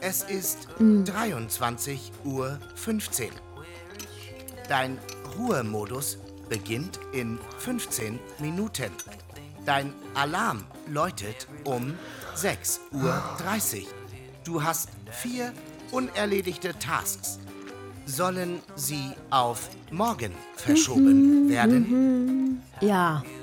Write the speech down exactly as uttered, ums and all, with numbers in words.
Es ist dreiundzwanzig Uhr fünfzehn. Dein Ruhemodus beginnt in fünfzehn Minuten. Dein Alarm läutet um sechs Uhr dreißig. Du hast vier unerledigte Tasks. Sollen sie auf morgen verschoben werden? Ja.